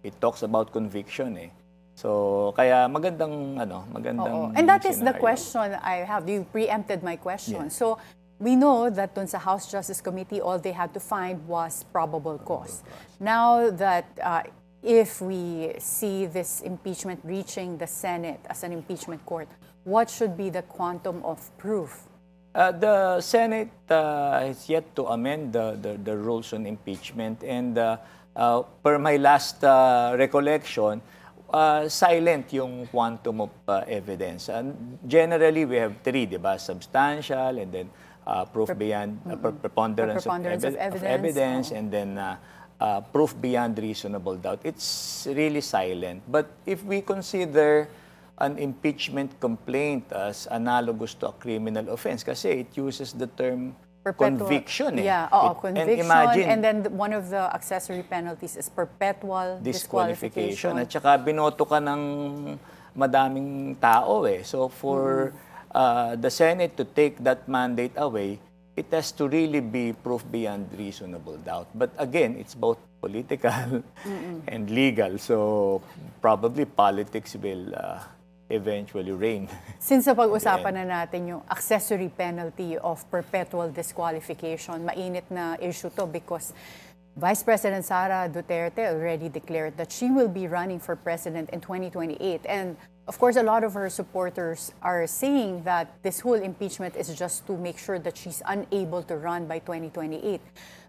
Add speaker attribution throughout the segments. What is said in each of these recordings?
Speaker 1: It talks about conviction eh. So, kaya magandang
Speaker 2: And that is the
Speaker 1: scenario.
Speaker 2: question I have. You preempted my question.
Speaker 1: Yeah.
Speaker 2: So, we know that dun sa House Justice Committee, all they had to find was probable cause. Now that if we see this impeachment reaching the Senate as an impeachment court, what should be the quantum of proof?
Speaker 1: The Senate has yet to amend the rules on impeachment, and per my last recollection, silent yung quantum of evidence. And generally, we have three, di ba? Substantial, and then proof beyond preponderance of evidence, and then proof beyond reasonable doubt. It's really silent. But if we consider an impeachment complaint as analogous to a criminal offense, kasi it uses the term conviction.
Speaker 2: Yeah, conviction.
Speaker 1: And imagine,
Speaker 2: and then one of the accessory penalties is perpetual disqualification.
Speaker 1: At saka binoto ka ng madaming tao eh. So for the Senate to take that mandate away, it has to really be proof beyond reasonable doubt. But again, it's both political and legal. So probably politics will eventually reign.
Speaker 2: Since pag-usapan na natin yung accessory penalty of perpetual disqualification, mainit na issue to because Vice President Sara Duterte already declared that she will be running for president in 2028. And of course, a lot of her supporters are saying that this whole impeachment is just to make sure that she's unable to run by 2028.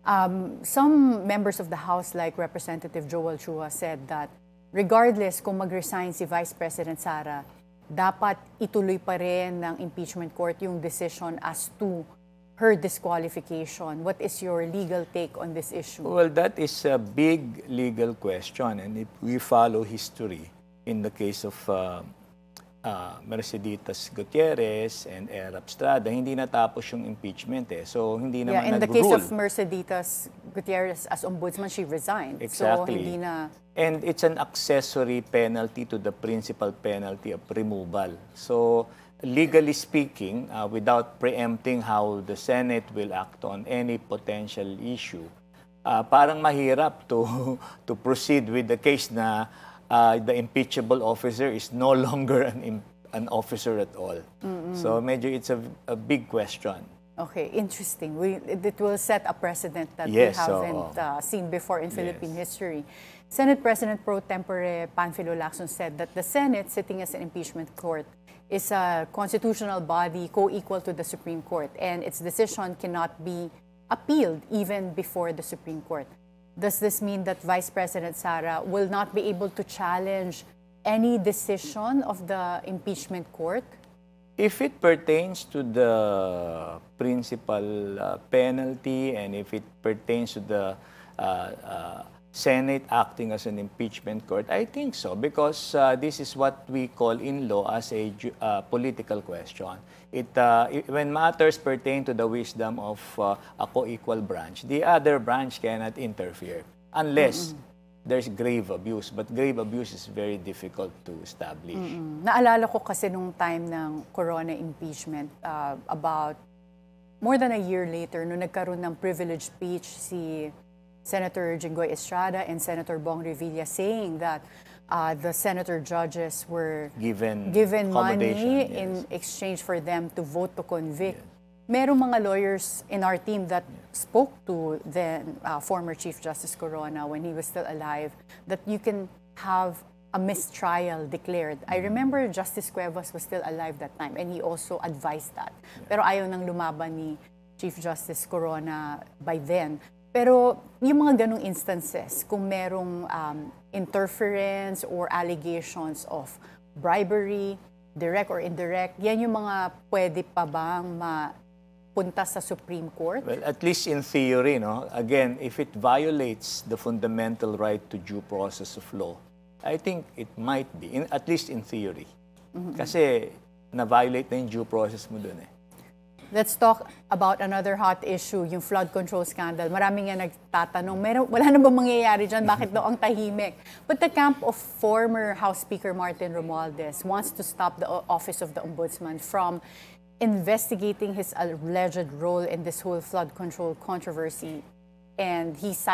Speaker 2: Some members of the House, like Representative Joel Chua, said that regardless kung mag-resign si Vice President Sara, dapat ituloy pa rin ng impeachment court yung decision as to her disqualification. What is your legal take on this issue?
Speaker 1: Well, that is a big legal question. And if we follow history, in the case of Merceditas Gutierrez and Erap Estrada, hindi natapos yung impeachment eh. So, hindi naman
Speaker 2: in
Speaker 1: nag-rule.
Speaker 2: the case of Merceditas Gutierrez as ombudsman, she resigned.
Speaker 1: Exactly.
Speaker 2: So, hindi na...
Speaker 1: And it's an accessory penalty to the principal penalty of removal. So, legally speaking, without preempting how the Senate will act on any potential issue, parang mahirap to proceed with the case na the impeachable officer is no longer an officer at all. So medyo it's a big question.
Speaker 2: Okay, interesting. It will set a precedent that
Speaker 1: Yes,
Speaker 2: we haven't seen before in Philippine history. Senate President Pro Tempore Panfilo Lacson said that the Senate, sitting as an impeachment court, is a constitutional body co-equal to the Supreme Court, and its decision cannot be appealed even before the Supreme Court. Does this mean that Vice President Sara will not be able to challenge any decision of the impeachment court?
Speaker 1: If it pertains to the principal penalty and if it pertains to the Senate acting as an impeachment court, I think so, because this is what we call in law as a political question. When matters pertain to the wisdom of a co-equal branch, the other branch cannot interfere unless there's grave abuse. But grave abuse is very difficult to establish.
Speaker 2: Naalala ko kasi nung time ng Corona impeachment, about more than a year later, nung nagkaroon ng privileged speech si Senator Jinggoy Estrada and Senator Bong Revilla saying that the senator judges were given money in exchange for them to vote to convict. Merong mga lawyers in our team that spoke to the former Chief Justice Corona when he was still alive that you can have a mistrial declared. I remember Justice Cuevas was still alive that time and he also advised that. Pero ayaw nang lumaban ni Chief Justice Corona by then. Pero yung mga ganong instances, kung merong interference or allegations of bribery, direct or indirect, yan yung mga pwede pa bang mapunta sa Supreme Court?
Speaker 1: Well, at least in theory, no? Again, if it violates the fundamental right to due process of law, I think it might be, at least in theory. Kasi na-violate na yung due process mo dun eh.
Speaker 2: Let's talk about another hot issue, yung flood control scandal. Marami nga nagtatanong, wala na ba mangyayari dyan? Bakit daw ang tahimik? But the camp of former House Speaker Martin Romualdez wants to stop the Office of the Ombudsman from investigating his alleged role in this whole flood control controversy. And he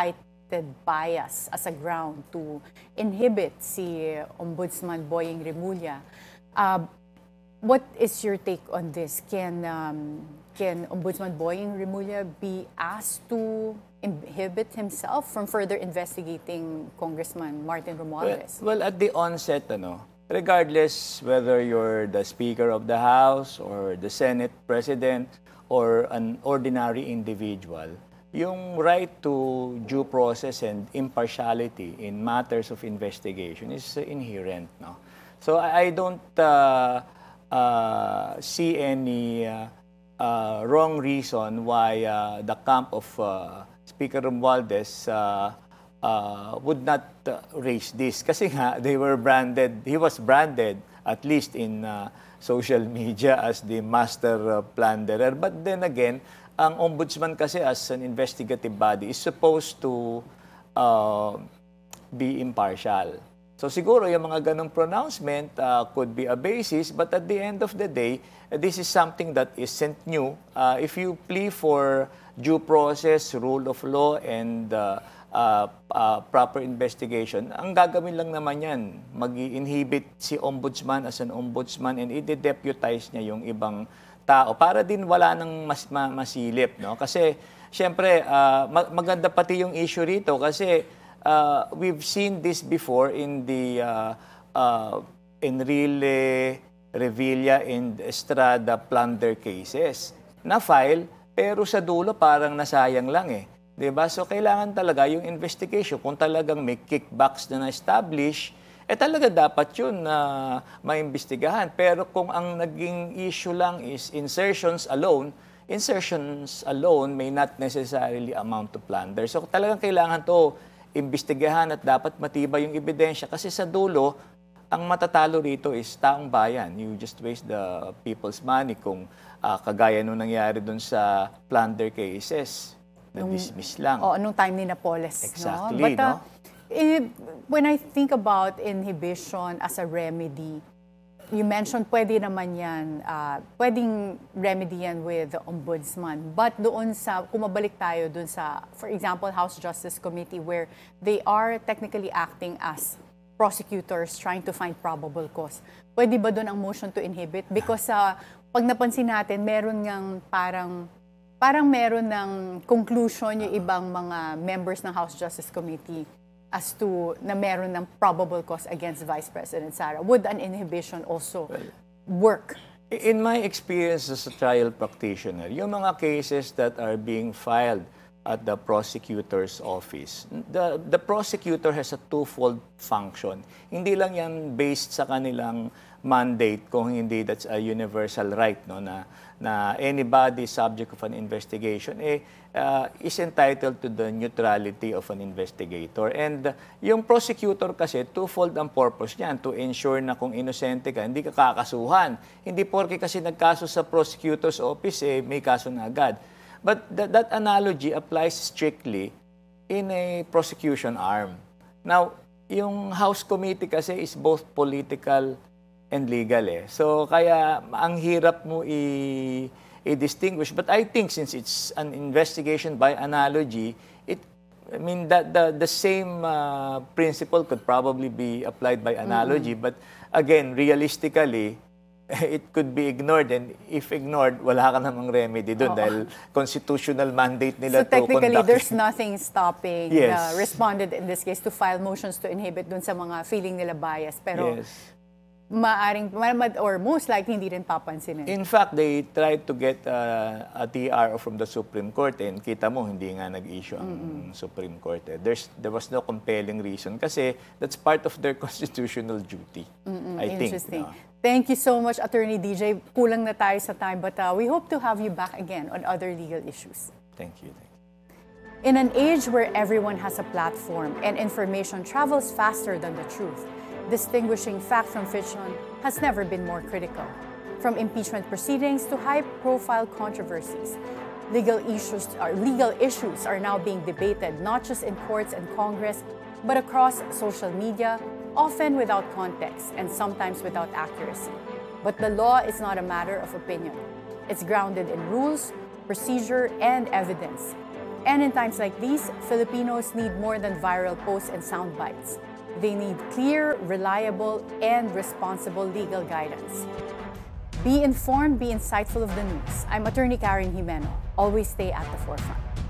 Speaker 2: acted bias as a ground to inhibit si Ombudsman Boying Remulla. What is your take on this? Can Ombudsman Boying Remulla be asked to inhibit himself from further investigating Congressman Martin Romualdez?
Speaker 1: Well, at the onset, regardless whether you're the Speaker of the House or the Senate President or an ordinary individual, yung right to due process and impartiality in matters of investigation is inherent. No? So I don't see any wrong reason why the camp of Speaker Romualdez would not raise this. Kasi nga, he was branded, at least in social media, as the master plunderer. But then again, ang ombudsman kasi as an investigative body is supposed to be impartial. So siguro yung mga ganong pronouncement could be a basis, but at the end of the day, this is something that isn't new. If you plea for due process, rule of law, and proper investigation, ang gagawin lang naman yan, mag-inhibit si ombudsman as an ombudsman and i-deputize niya yung ibang tao para din wala nang masilip. No? Kasi, syempre, maganda pati yung issue rito kasi we've seen this before in the Enrile, Revilla, and Estrada plunder cases. Na-file, pero sa dulo parang nasayang lang eh. Diba? So, kailangan talaga yung investigation. Kung talagang may kickbacks na na-establish, talaga dapat yun na maimbestigahan. Pero kung ang naging issue lang is insertions alone may not necessarily amount to plunder. So, talagang kailangan to imbestigahan at dapat matibay yung ebidensya. Kasi sa dulo, ang matatalo rito is taong bayan. You just waste the people's money kung kagaya nung nangyari dun sa plunder cases. Na-dismiss lang.
Speaker 2: Nung time ni Napoles.
Speaker 1: Exactly,
Speaker 2: no? But,
Speaker 1: no?
Speaker 2: When I think about inhibition as a remedy, you mentioned pwede naman yan, pwedeng remedy yan with the ombudsman. But doon sa, kumabalik tayo doon sa, for example, House Justice Committee where they are technically acting as prosecutors trying to find probable cause. Pwede ba doon ang motion to inhibit? Because pag napansin natin, meron ngang parang meron ng conclusion yung ibang mga members ng House Justice Committee as to na meron ng probable cause against Vice President Sara. Would an inhibition also work?
Speaker 1: In my experience as a trial practitioner, yung mga cases that are being filed at the prosecutor's office, the prosecutor has a twofold function. Hindi lang yan based sa kanilang mandate, kung hindi that's a universal right, no, na anybody subject of an investigation is entitled to the neutrality of an investigator. And yung prosecutor kasi, twofold ang purpose niyan, to ensure na kung inosente ka, hindi ka kakasuhan. Hindi porke kasi nagkaso sa prosecutor's office, may kaso na agad. But that analogy applies strictly in a prosecution arm. Now, yung House Committee kasi is both political and legal eh. So, kaya ang hirap mo i-distinguish. But I think since it's an investigation by analogy, the same principle could probably be applied by analogy. But again, realistically, it could be ignored, and if ignored, wala ka namang remedy doon dahil constitutional mandate nila to conduct.
Speaker 2: So technically, there's nothing stopping the
Speaker 1: Yes.
Speaker 2: respondent in this case to file motions to inhibit doon sa mga feeling nila bias. Pero
Speaker 1: Yes.
Speaker 2: maaring, or most likely, hindi rin papansinin.
Speaker 1: In fact, they tried to get a TRO from the Supreme Court, and kita mo, hindi nga nag-issue ang Supreme Court. There was no compelling reason kasi that's part of their constitutional duty, I think.
Speaker 2: Interesting.
Speaker 1: No?
Speaker 2: Thank you so much, Attorney DJ. Kulang na tayo sa time, but we hope to have you back again on other legal issues.
Speaker 1: Thank you.
Speaker 2: In an age where everyone has a platform and information travels faster than the truth, distinguishing fact from fiction has never been more critical. From impeachment proceedings to high-profile controversies, legal issues are now being debated not just in courts and Congress, but across social media, often without context and sometimes without accuracy. But the law is not a matter of opinion. It's grounded in rules, procedure, and evidence. And in times like these, Filipinos need more than viral posts and sound bites. They need clear, reliable, and responsible legal guidance. Be informed, be insightful of the news. I'm Attorney Karen Jimeno. Always stay at the forefront.